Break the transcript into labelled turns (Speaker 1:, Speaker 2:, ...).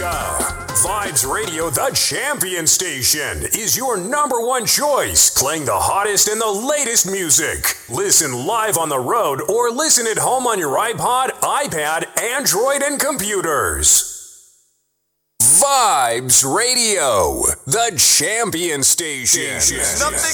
Speaker 1: America. Vibes Radio, the champion station, is your number one choice, playing the hottest and the latest music. Listen live on the road or listen at home on your iPod, iPad, Android, and computers. Vibes Radio, the champion station.
Speaker 2: Nothing